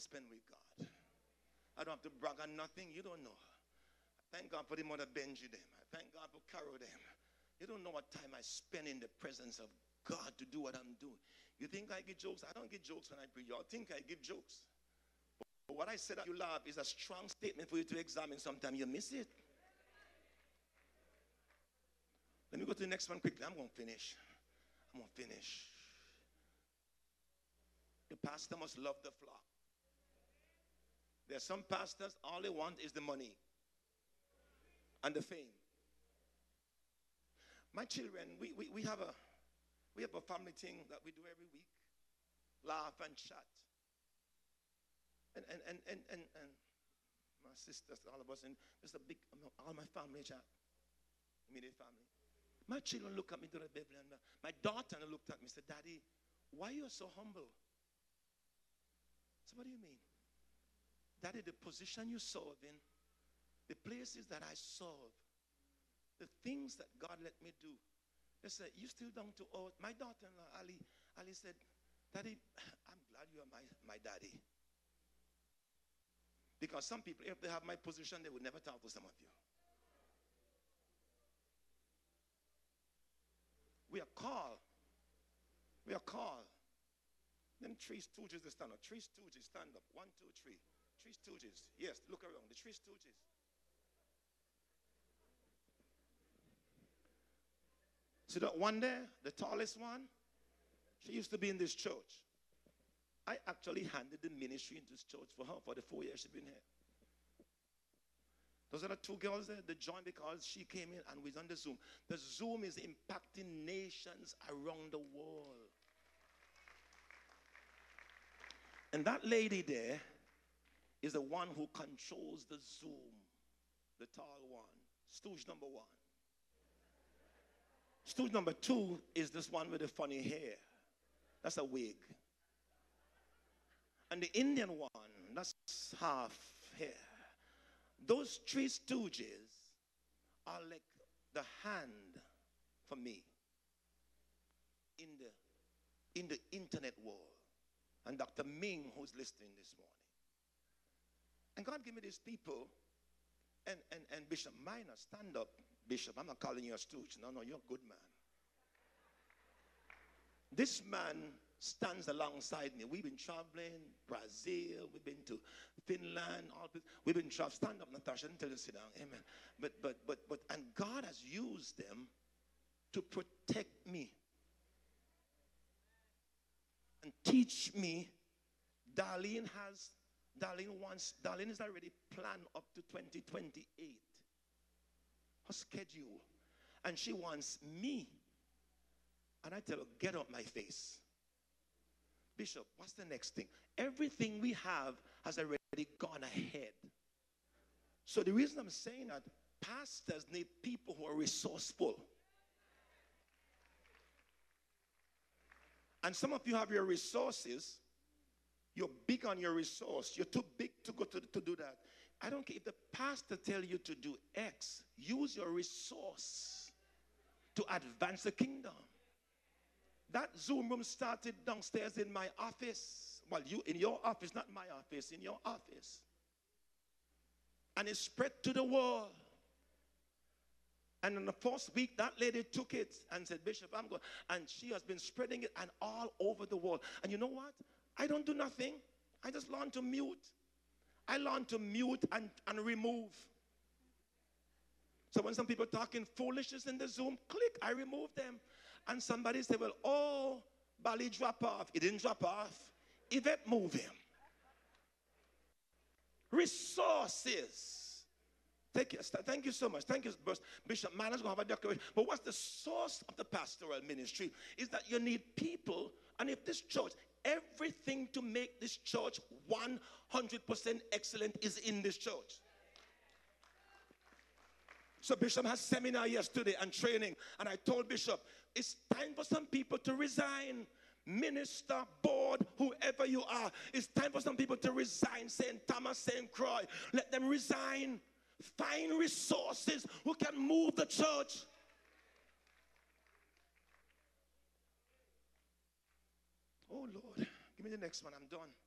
spend with God. I don't have to brag on nothing. You don't know. Thank God for the mother Benji them. I thank God for Carol them. You don't know what time I spend in the presence of God to do what I'm doing. You think I give jokes? I don't give jokes when I preach. Y'all think I give jokes. But what I said that you laugh is a strong statement for you to examine. Sometimes you miss it. Let me go to the next one quickly. I'm going to finish. The pastor must love the flock. There are some pastors, all they want is the money and the fame. My children, we have a family thing that we do every week. Laugh and chat. And my sisters, all of us, and there's a big, all my family chat. Immediate family. My children look at me to the Bible, and my daughter looked at me and said, Daddy, why are you so humble? So what do you mean? Daddy, the position you serve in, the places that I serve, the things that God let me do. They said, you still down to earth? My daughter-in-law, Ali said, Daddy, I'm glad you are my daddy. Because some people, if they have my position, they would never talk to some of you. We are called. Them three stooges, they stand up. Three stooges, stand up. 1, 2, 3. Three stooges. Yes, look around. The three stooges. See that one there? The tallest one? She used to be in this church. I actually handed the ministry in this church for her for the 4 years she's been here. Those are the two girls there. They joined because she came in and was on the Zoom. The Zoom is impacting nations around the world. And that lady there is the one who controls the Zoom. The tall one. Stooge number 1. Stooge number 2 is this one with the funny hair. That's a wig. And the Indian one, that's half hair. Those three stooges are like the hand for me in the internet world. And Dr. Ming, who's listening this morning. And God gave me these people. And Bishop Minor, stand up, Bishop. I'm not calling you a stooge. No, you're a good man. This man stands alongside me. We've been traveling, Brazil, we've been to Finland, we've been traveling. Stand up, Natasha, until you sit down. Amen. And God has used them to protect me and teach me. Darlene is already planned up to 2028. Her schedule. And she wants me. And I tell her, get up my face. Bishop, what's the next thing? Everything we have has already gone ahead. So the reason I'm saying that, pastors need people who are resourceful. And some of you have your resources. You're big on your resource. You're too big to go to do that. I don't care if the pastor tells you to do X. Use your resource to advance the kingdom. That Zoom room started downstairs in my office. Well, in your office, not my office, in your office. And it spread to the world. And in the first week, that lady took it and said, Bishop, I'm going. And she has been spreading it and all over the world. And you know what? I don't do nothing. I just learn to mute. I learn to mute and remove. So when some people talking foolishness in the Zoom, click, I remove them. And somebody said, well, oh, Bali drop off. It didn't drop off. Yvette move him. Resources. Thank you so much. Thank you, Bishop Manners going to have a declaration. But what's the source of the pastoral ministry? Is that you need people. And if this church, everything to make this church 100% excellent is in this church. So Bishop has seminar yesterday and training. And I told Bishop, it's time for some people to resign. Minister, board, whoever you are. It's time for some people to resign. St. Thomas, St. Croix. Let them resign. Find resources who can move the church. Oh, Lord. Give me the next one. I'm done.